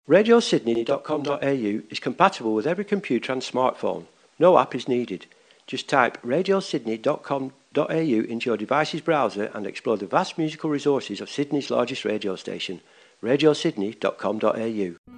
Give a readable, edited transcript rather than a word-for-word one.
RadioSydney.com.au is compatible with every computer and smartphone. No app is needed. Just type RadioSydney.com.au into your device's browser and explore the vast musical resources of Sydney's largest radio station, RadioSydney.com.au.